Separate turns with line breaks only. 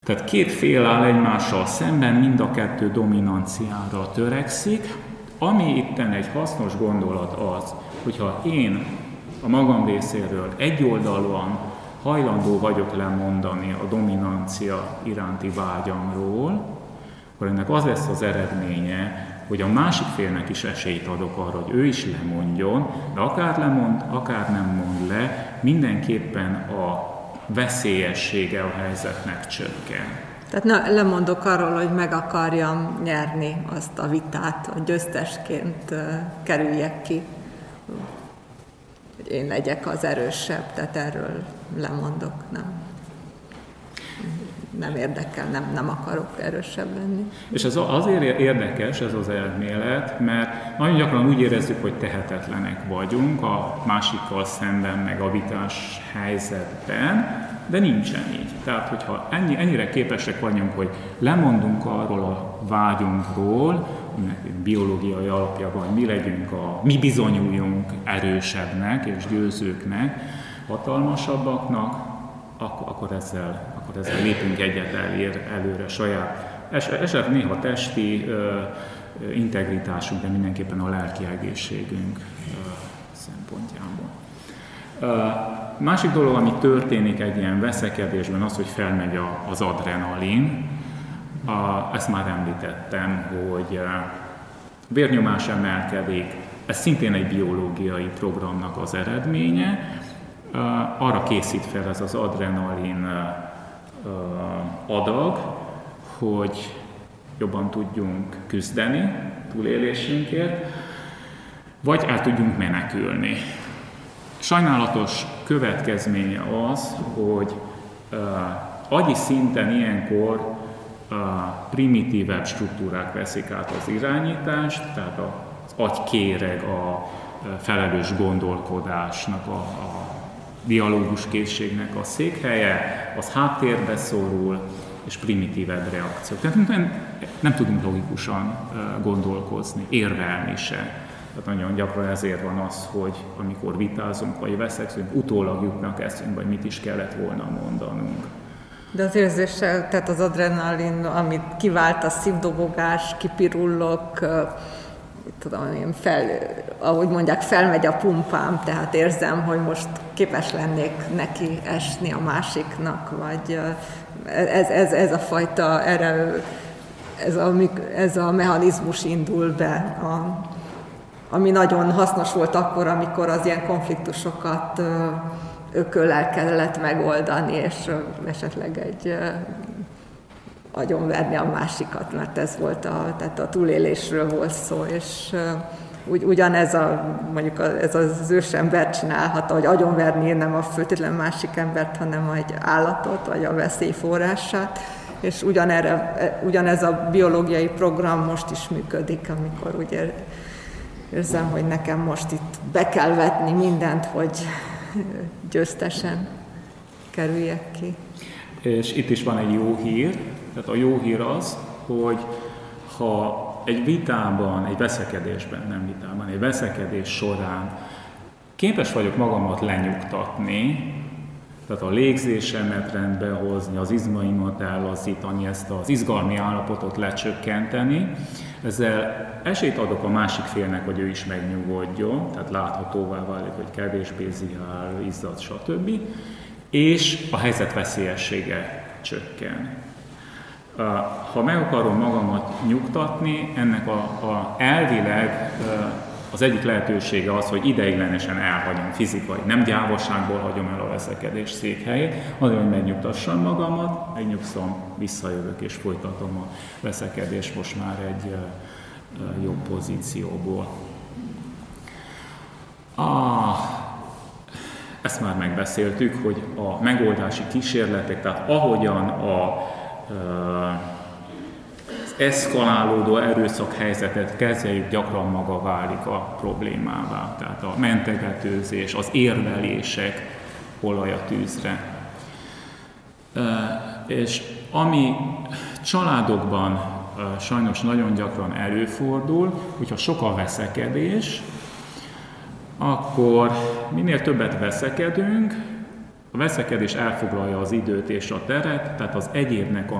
Tehát két fél áll egymással szemben, mind a kettő dominanciára törekszik. Ami itten egy hasznos gondolat az, hogyha én a magam részéről egyoldalúan hajlandó vagyok lemondani a dominancia iránti vágyamról, akkor ennek az lesz az eredménye, hogy a másik félnek is esélyt adok arra, hogy ő is lemondjon, de akár lemond, akár nem mond le, mindenképpen a veszélyessége a helyzetnek csökken.
Tehát lemondok arról, hogy meg akarjam nyerni azt a vitát, hogy győztesként kerüljek ki, hogy én legyek az erősebb, tehát erről lemondok, nem érdekel, nem akarok erősebb lenni.
És ez azért érdekes ez az elmélet, mert nagyon gyakran úgy érezzük, hogy tehetetlenek vagyunk a másikkal szemben, meg a vitás helyzetben, de nincsen így. Tehát, hogyha ennyire képesek vagyunk, hogy lemondunk arról a vágyunkról, biológiai alapja van, mi bizonyuljunk erősebbnek és győzőknek, hatalmasabbaknak, akkor ezzel lépünk egyet előre saját, esetleg néha testi integritásunk, de mindenképpen a lelki egészségünk szempontjából. Másik dolog, ami történik egy ilyen veszekedésben, az, hogy felmegy az adrenalin. Ezt már említettem, hogy vérnyomás emelkedik, ez szintén egy biológiai programnak az eredménye. Arra készít fel ez az adrenalin adag, hogy jobban tudjunk küzdeni túlélésünkért, vagy el tudjunk menekülni. Sajnálatos következménye az, hogy agyi szinten ilyenkor primitívebb struktúrák veszik át az irányítást, tehát az agykéreg a felelős gondolkodásnak, a dialógus készségnek a székhelye, az háttérbe szorul, és primitívebb reakciók. Tehát nem tudunk logikusan gondolkozni, érvelni se. Tehát nagyon gyakran ezért van az, hogy amikor vitázunk vagy veszekszünk, utólag jutnak eszünkbe, vagy mit is kellett volna mondanunk.
De az érzéssel, tehát az adrenalin, amit kivált, a szívdobogás, kipirullok, tudom én, ahogy mondják, felmegy a pumpám, tehát érzem, hogy most képes lennék neki esni a másiknak, vagy ez a fajta erő, ez a mechanizmus indul be, ami nagyon hasznos volt akkor, amikor az ilyen konfliktusokat ököllel kellett megoldani, és esetleg agyonverni a másikat, mert ez volt tehát a túlélésről volt szó, és ugyanez ez az ősember csinálhatta, hogy agyonverni nem a feltétlen másik embert, hanem egy állatot, vagy a veszély forrását, és ugyanez a biológiai program most is működik, amikor úgy érzem, hogy nekem most itt be kell vetni mindent, hogy győztesen kerüljek ki.
És itt is van egy jó hír. Tehát a jó hír az, hogy ha egy vitában, egy veszekedés során képes vagyok magamat lenyugtatni, tehát a légzésemet rendbe hozni, az izmaimat ellazítani, ezt az izgalmi állapotot lecsökkenteni, ezzel esélyt adok a másik félnek, hogy ő is megnyugodjon, tehát láthatóvá válik, hogy kevésbé zihál, izzad, stb. És a helyzet veszélyessége csökken. Ha meg akarom magamat nyugtatni, ennek elvileg az egyik lehetősége az, hogy ideiglenesen elhagyom fizikai, nem gyávaságból hagyom el a veszekedés székhelyét, azért, hogy megnyugtassam magamat, megnyugszom, visszajövök és folytatom a veszekedést most már egy jobb pozícióból. Ezt már megbeszéltük, hogy a megoldási kísérletek, tehát ahogyan az eszkalálódó erőszakhelyzetet kezeljük, gyakran maga válik a problémává. Tehát a mentegetőzés, az érvelések olaj a tűzre. És ami családokban sajnos nagyon gyakran előfordul, hogyha sok a veszekedés, akkor minél többet veszekedünk, a veszekedés elfoglalja az időt és a teret, tehát az egyébnek